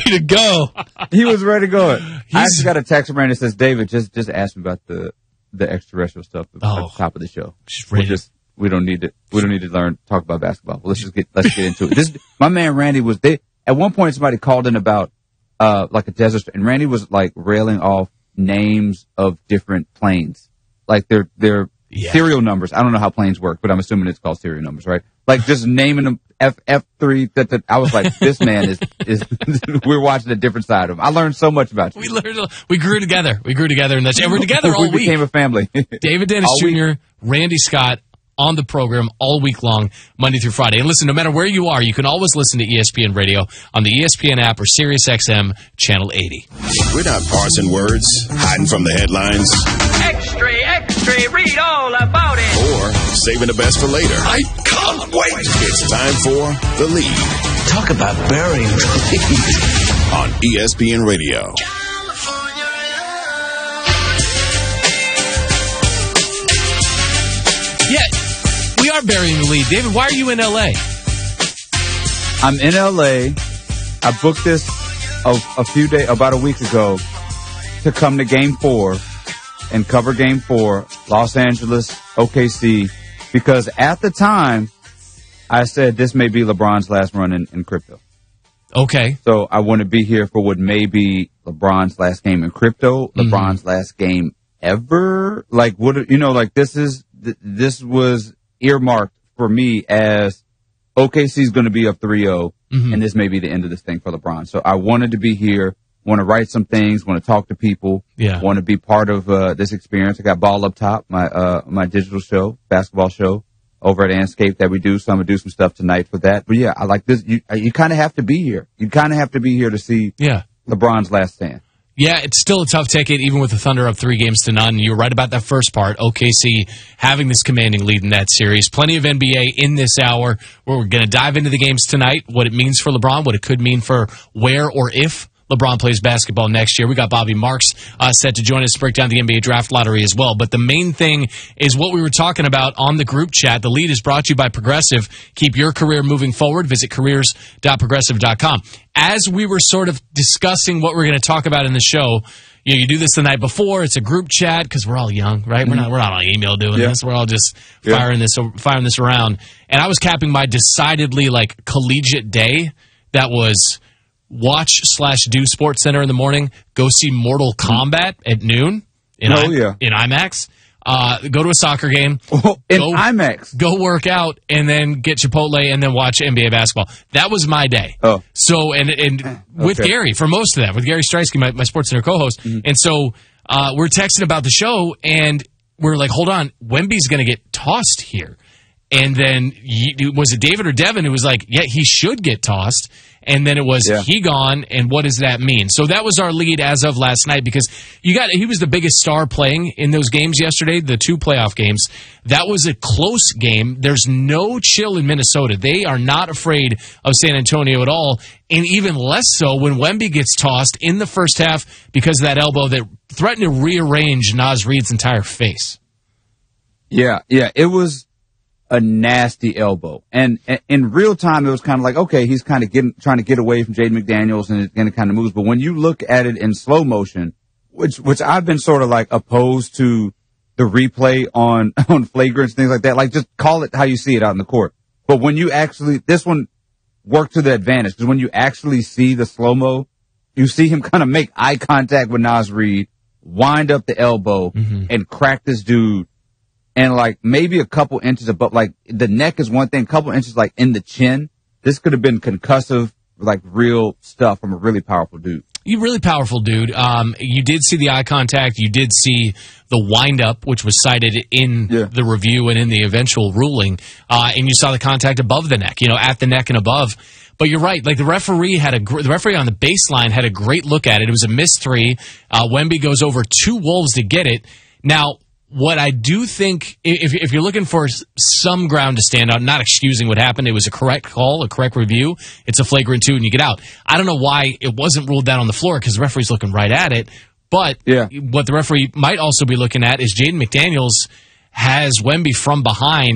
to go. He was ready to go. I actually got a text from Randy that says, David, just ask me about the extraterrestrial stuff at the top of the show. We don't need to talk about basketball. Let's get into it. My man Randy was there. At one point somebody called in about like a desert, and Randy was like railing off names of different planes. Like their serial numbers. I don't know how planes work, but I'm assuming it's called serial numbers, right? Like just naming them F3. I was like, this man is we're watching a different side of him. I learned so much about you. We grew together. We grew together, and we're together all week. We became a family. David Dennis Jr., Randy Scott on the program all week long, Monday through Friday. And listen, no matter where you are, you can always listen to ESPN Radio on the ESPN app or SiriusXM Channel 80. We're not parsing words, hiding from the headlines. Extra, read all about it. Or saving the best for later. I can't wait. It's time for The Lead. Talk about burying the lead. On ESPN Radio. Yeah, we are burying the lead. David, why are you in L.A.? I'm in L.A. I booked this about a week ago to come to Game 4 and cover Game 4, Los Angeles, OKC, because at the time, I said this may be LeBron's last run in crypto. Okay. So I want to be here for what may be LeBron's last game in crypto, LeBron's last game ever. Like, this was earmarked for me as OKC's going to be up 3-0, and this may be the end of this thing for LeBron. So I wanted to be here, want to write some things, want to talk to people, want to be part of this experience. I got Ball Up Top, my digital show, basketball show over at Anscape that we do. So I'm going to do some stuff tonight for that. But yeah, I like this. You kind of have to be here. You kind of have to be here to see LeBron's last stand. Yeah, it's still a tough ticket, even with the Thunder up 3-0. You're right about that first part. OKC having this commanding lead in that series. Plenty of NBA in this hour, where we're going to dive into the games tonight, what it means for LeBron, what it could mean for where or if LeBron plays basketball next year. We got Bobby Marks set to join us to break down the NBA draft lottery as well. But the main thing is what we were talking about on the group chat. The Lead is brought to you by Progressive. Keep your career moving forward. Visit careers.progressive.com. As we were sort of discussing what we're going to talk about in the show, you do this the night before. It's a group chat because we're all young, right? We're not on email doing this. We're all just firing this around. And I was capping my decidedly like collegiate day. That was watch/do Sports Center in the morning, go see Mortal Kombat at noon in IMAX, go to a soccer game in IMAX, go work out, and then get Chipotle and then watch NBA basketball. That was my day. So and with Gary for most of that, with Gary Streisky, my Sports Center co-host, and so we're texting about the show, and we're like, hold on, Wemby's going to get tossed here. And then was it David or Devin who was like, yeah, he should get tossed. And then it was he gone, and what does that mean? So that was our lead as of last night, because he was the biggest star playing in those games yesterday, the 2 playoff games. That was a close game. There's no chill in Minnesota. They are not afraid of San Antonio at all, and even less so when Wemby gets tossed in the first half because of that elbow that threatened to rearrange Naz Reid's entire face. Yeah, it was a nasty elbow. And in real time, it was kind of like, okay, he's kind of trying to get away from Jaden McDaniels and it kind of moves. But when you look at it in slow motion, which I've been sort of like opposed to the replay on flagrants, things like that, like just call it how you see it out in the court. But when you this one worked to the advantage, because when you actually see the slow-mo, you see him kind of make eye contact with Naz Reid, wind up the elbow, and crack this dude. And like maybe a couple inches above, like the neck is one thing, a couple inches like in the chin. This could have been concussive, like real stuff from a really powerful dude. You really powerful dude. You did see the eye contact. You did see the wind up, which was cited in the review and in the eventual ruling. And you saw the contact above the neck, at the neck and above. But you're right. Like the referee on the baseline had a great look at it. It was a missed 3. Wemby goes over 2 Wolves to get it. Now, what I do think, if you're looking for some ground to stand on, not excusing what happened, it was a correct call, a correct review. It's a flagrant 2 and you get out. I don't know why it wasn't ruled down on the floor because the referee's looking right at it. But what the referee might also be looking at is Jaden McDaniels has Wemby from behind,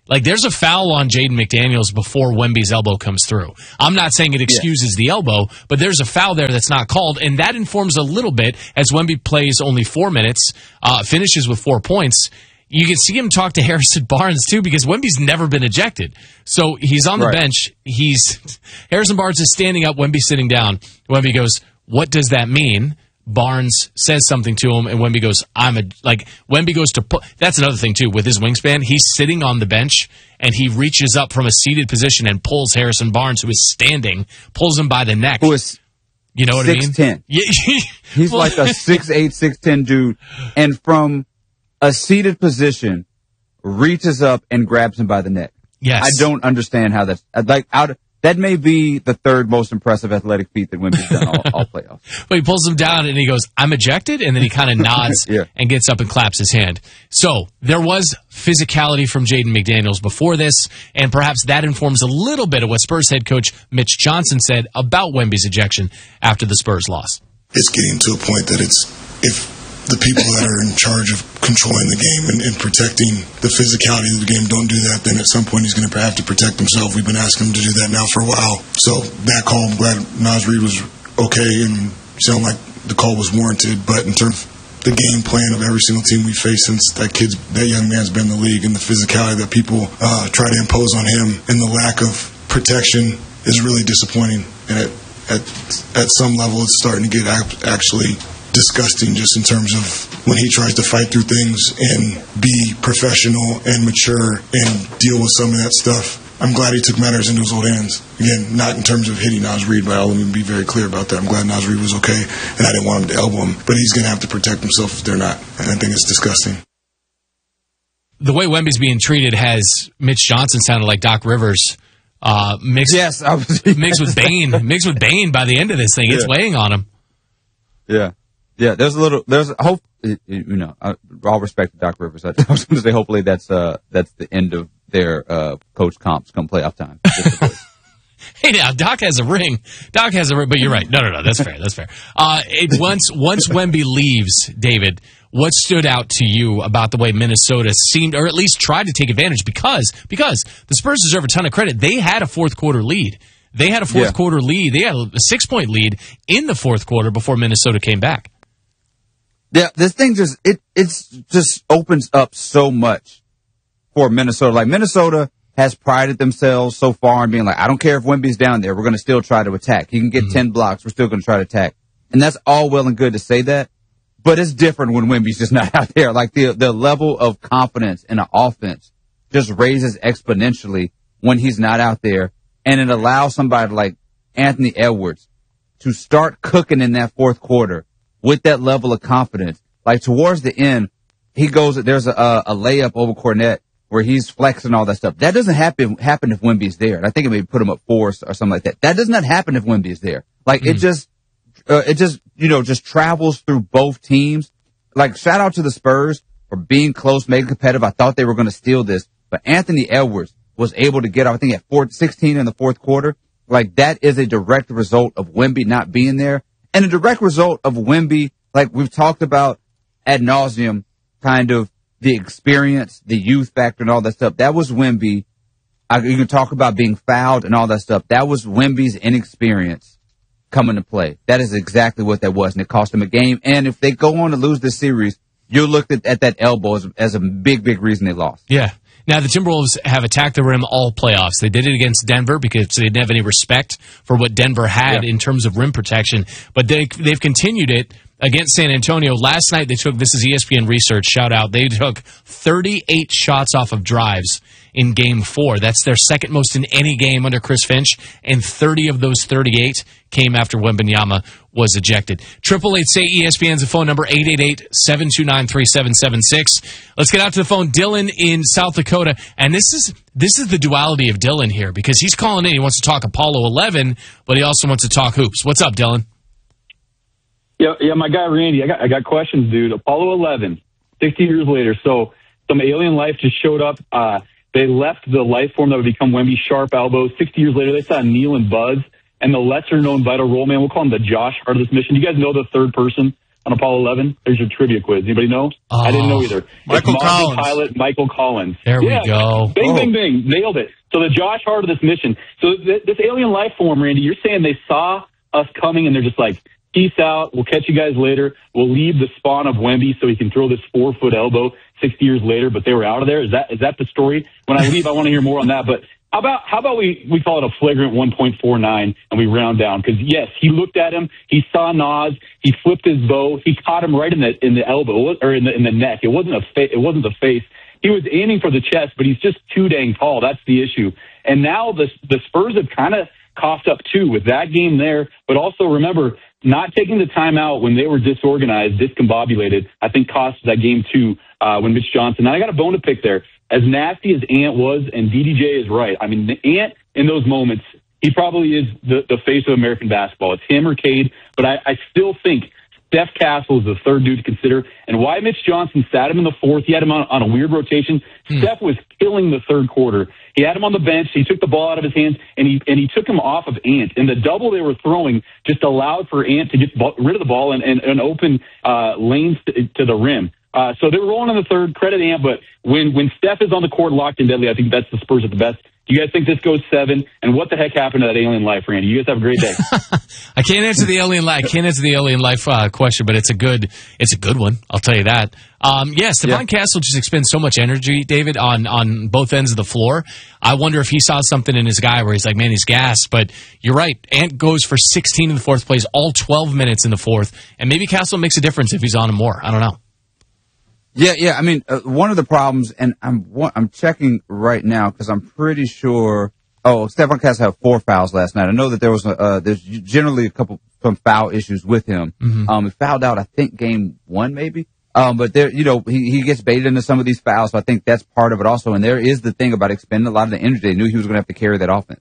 Like, there's a foul on Jaden McDaniels before Wemby's elbow comes through. I'm not saying it excuses the elbow, but there's a foul there that's not called, and that informs a little bit as Wemby plays only 4 minutes, finishes with 4 points. You can see him talk to Harrison Barnes, too, because Wemby's never been ejected. So he's on the bench. Harrison Barnes is standing up, Wemby's sitting down. Wemby goes, "What does that mean?" Barnes says something to him, and Wemby goes, Wemby goes to put, that's another thing, too, with his wingspan. He's sitting on the bench, and he reaches up from a seated position and pulls Harrison Barnes, who is standing, pulls him by the neck. Who is, you know what 6'10". I mean? Yeah. He's like a 6'8", 6'10" dude, and from a seated position, reaches up and grabs him by the neck. Yes. I don't understand how that's, that may be the third most impressive athletic feat that Wemby's done all playoffs. But he pulls him down and he goes, "I'm ejected," and then he kind of nods and gets up and claps his hand. So there was physicality from Jaden McDaniels before this, and perhaps that informs a little bit of what Spurs head coach Mitch Johnson said about Wemby's ejection after the Spurs loss. It's getting to a point that if the people that are in charge of controlling the game and protecting the physicality of the game don't do that, then at some point he's going to have to protect himself. We've been asking him to do that now for a while. So that call, I'm glad Naz Reid was okay and sounded like the call was warranted. But in terms of the game plan of every single team we face since that young man's been in the league, and the physicality that people try to impose on him and the lack of protection is really disappointing. And at some level it's starting to get actually disgusting, just in terms of when he tries to fight through things and be professional and mature and deal with some of that stuff. I'm glad he took matters into his own hands. Again, not in terms of hitting Naz Reid, but I'll let me be very clear about that. I'm glad Naz Reid was okay, and I didn't want him to elbow him, but he's going to have to protect himself if they're not, and I think it's disgusting. The way Wemby's being treated has Mitch Johnson sounded like Doc Rivers mixed with Bane by the end of this thing. It's weighing on him. Yeah, there's a hope, all respect to Doc Rivers. I was going to say, hopefully that's the end of their, coach comps come playoff time. Hey, now, Doc has a ring, but you're right. No, that's fair. Once Wemby leaves, David, what stood out to you about the way Minnesota seemed, or at least tried to take advantage? Because the Spurs deserve a ton of credit. They had a fourth quarter lead. They had a fourth quarter lead. They had a 6-point lead in the fourth quarter before Minnesota came back. Yeah, this thing just opens up so much for Minnesota. Like, Minnesota has prided themselves so far in being like, I don't care if Wemby's down there, we're going to still try to attack. He can get 10 blocks, we're still going to try to attack. And that's all well and good to say that, but it's different when Wemby's just not out there. Like, the level of confidence in an offense just raises exponentially when he's not out there, and it allows somebody like Anthony Edwards to start cooking in that fourth quarter with that level of confidence. Like, towards the end, there's a layup over Cornette where he's flexing all that stuff. That doesn't happen if Wemby's there. And I think it may put him up 4 or something like that. That does not happen if Wemby's there. Like, it just travels through both teams. Like, shout out to the Spurs for being close, making competitive. I thought they were going to steal this, but Anthony Edwards was able to get off, I think, at 16 in the fourth quarter. Like, that is a direct result of Wemby not being there, and a direct result of Wemby, like we've talked about ad nauseum, kind of the experience, the youth factor, and all that stuff. That was Wemby. You can talk about being fouled and all that stuff. That was Wemby's inexperience coming to play. That is exactly what that was, and it cost him a game. And if they go on to lose this series, you'll look at that elbow as a big, big reason they lost. Yeah. Now, the Timberwolves have attacked the rim all playoffs. They did it against Denver because they didn't have any respect for what Denver had in terms of rim protection. But they've continued it against San Antonio. Last night, this is ESPN research, shout out, they took 38 shots off of drives in Game 4. That's their second most in any game under Chris Finch, and 30 of those 38 came after Wembanyama was ejected. 888-SAY-ESPN's the phone number, 888-729-3776. Let's get out to the phone. Dylan in South Dakota, and this is the duality of Dylan here, because he's calling in. He wants to talk Apollo 11, but he also wants to talk hoops. What's up, Dylan? Yeah, my guy Randy, I got questions, dude. Apollo 11, 60 years later, so some alien life just showed up. They left the life form that would become Wemby's sharp elbow. 60 years later, they saw Neil and Buzz, and the lesser-known vital role man, we'll call him the Josh Hart of this mission. Do you guys know the third person on Apollo 11? There's your trivia quiz. Anybody know? Oh, I didn't know either. Michael it's Collins. pilot Michael Collins. There we go. Bing, bing, bing. Nailed it. So the Josh Hart of this mission. So this alien life form, Randy, you're saying they saw us coming and they're just like, peace out. We'll catch you guys later. We'll leave the spawn of Wemby so he can throw this 4-foot elbow 60 years later, but they were out of there. Is that the story? When I leave, I want to hear more on that. But how about we call it a flagrant 1.49 and we round down? Because yes, he looked at him. He saw Nas. He flipped his bow. He caught him right in the elbow or in the neck. It wasn't the face. He was aiming for the chest, but he's just too dang tall. That's the issue. And now the Spurs have kind of coughed up too with that game there. But also remember, not taking the timeout when they were disorganized, discombobulated, I think cost that game too when Mitch Johnson. And I got a bone to pick there. As nasty as Ant was, and DDJ is right. I mean, the Ant in those moments, he probably is the face of American basketball. It's him or Cade, but I still think Steph Castle is the third dude to consider. And why Mitch Johnson sat him in the fourth, he had him on a weird rotation. Steph was killing the third quarter. He had him on the bench. He took the ball out of his hands, and he took him off of Ant. And the double they were throwing just allowed for Ant to get rid of the ball and open lanes to the rim. So they were rolling in the third. Credit Ant, but when Steph is on the court locked and deadly, I think that's the Spurs at the best. Do you guys think this goes 7? And what the heck happened to that alien life, Randy? You guys have a great day. I can't answer the alien life question, but it's a good one. I'll tell you that. Stephon Castle just expends so much energy, David, on both ends of the floor. I wonder if he saw something in his guy where he's like, man, he's gassed. But you're right. Ant goes for 16 in the fourth, plays all 12 minutes in the fourth, and maybe Castle makes a difference if he's on him more. I don't know. Yeah. I mean, one of the problems, and I'm checking right now because I'm pretty sure. Oh, Stephon Castle had 4 fouls last night. I know that there's generally some foul issues with him. Mm-hmm. He fouled out, I think, game 1 maybe. But there, he gets baited into some of these fouls, so I think that's part of it also. And there is the thing about expending a lot of the energy. They knew he was going to have to carry that offense.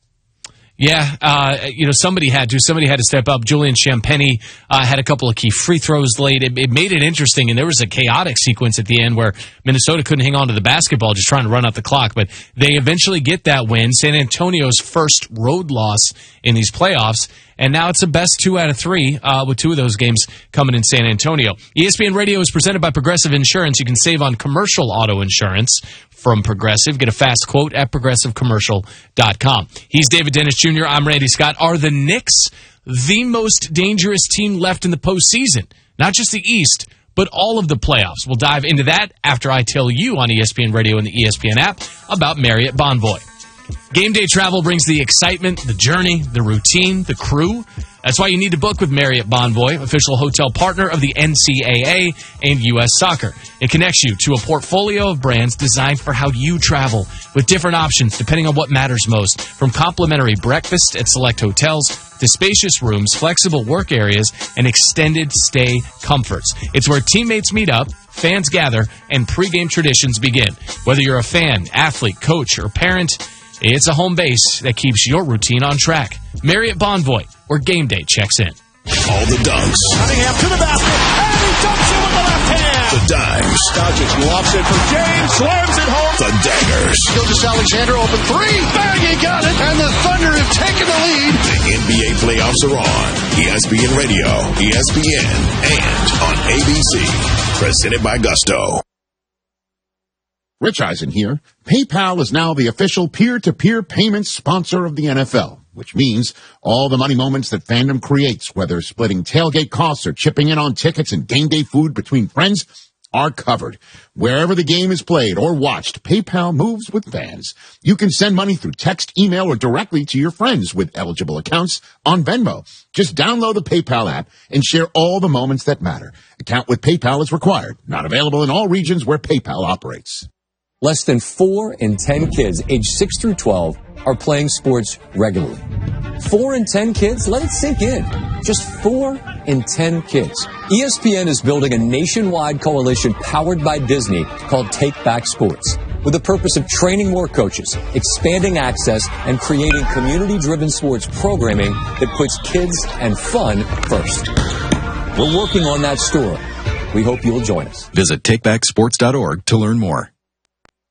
Yeah, somebody had to step up. Julian Champagny had a couple of key free throws late. It made it interesting, and there was a chaotic sequence at the end where Minnesota couldn't hang on to the basketball, just trying to run out the clock. But they eventually get that win, San Antonio's first road loss in these playoffs, and now it's a best 2 out of 3 with 2 of those games coming in San Antonio. ESPN Radio is presented by Progressive Insurance. You can save on commercial auto insurance from Progressive. Get a fast quote at progressivecommercial.com. He's David Dennis Jr. I'm Randy Scott. Are the Knicks the most dangerous team left in the postseason? Not just the East, but all of the playoffs. We'll dive into that after I tell you on ESPN Radio and the ESPN app about Marriott Bonvoy. Game day travel brings the excitement, the journey, the routine, the crew. That's why you need to book with Marriott Bonvoy, official hotel partner of the NCAA and U.S. Soccer. It connects you to a portfolio of brands designed for how you travel, with different options depending on what matters most, from complimentary breakfast at select hotels to spacious rooms, flexible work areas, and extended stay comforts. It's where teammates meet up, fans gather, and pregame traditions begin. Whether you're a fan, athlete, coach, or parent, it's a home base that keeps your routine on track. Marriott Bonvoy, where game day checks in. All the dunks. Cunningham to the basket, and he dunks it with the left hand. The dimes. Doncic lofts it for James, slams it home. The daggers. Gilgeous Alexander open 3, bang, he got it, and the Thunder have taken the lead. The NBA playoffs are on. ESPN Radio, ESPN, and on ABC. Presented by Gusto. Rich Eisen here. PayPal is now the official peer-to-peer payment sponsor of the NFL, which means all the money moments that fandom creates, whether splitting tailgate costs or chipping in on tickets and game day food between friends, are covered. Wherever the game is played or watched, PayPal moves with fans. You can send money through text, email, or directly to your friends with eligible accounts on Venmo. Just download the PayPal app and share all the moments that matter. Account with PayPal is required. Not available in all regions where PayPal operates. Less than 4 in 10 kids aged 6 through 12 are playing sports regularly. 4 in 10 kids? Let it sink in. Just 4 in 10 kids. ESPN is building a nationwide coalition powered by Disney called Take Back Sports, with the purpose of training more coaches, expanding access, and creating community-driven sports programming that puts kids and fun first. We're working on that story. We hope you'll join us. Visit takebacksports.org to learn more.